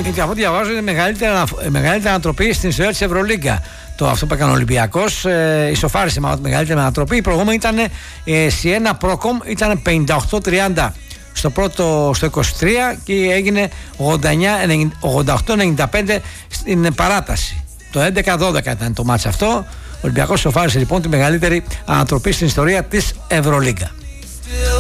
Και αυτό διαβάζω είναι μεγαλύτερη ανατροπή στην ιστορία της Ευρωλίγκα. Αυτό που έκανε ο Ολυμπιακός, ισοφάρισε με τη μεγαλύτερη ανατροπή. Η προηγούμενη ήταν Σιένα Πρόκομ, ήταν 58-30 στο 23 και έγινε 88-95 στην παράταση. Το 11-12 ήταν το μάτς αυτό. Ο Ολυμπιακός ισοφάρισε λοιπόν τη μεγαλύτερη ανατροπή στην ιστορία της Ευρωλίγκα.